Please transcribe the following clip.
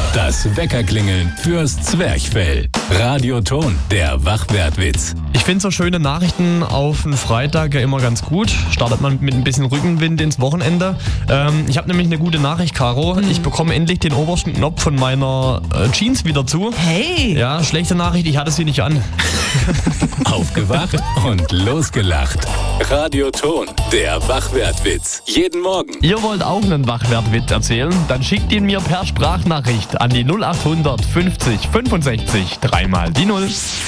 Das Weckerklingeln fürs Zwerchfell. Radioton, der Wachwertwitz. Ich finde so schöne Nachrichten auf einen Freitag ja immer ganz gut. Startet man mit ein bisschen Rückenwind ins Wochenende. Ich habe nämlich eine gute Nachricht, Caro. Ich bekomme endlich den obersten Knopf von meiner Jeans wieder zu. Hey! Ja, schlechte Nachricht, ich hatte sie nicht an. Aufgewacht und losgelacht. Radioton, der Wachwertwitz. Jeden Morgen. Ihr wollt auch einen Wachwertwitz erzählen? Dann schickt ihn mir per Sprachnachricht an die 0800 50 65 3 mal die 0.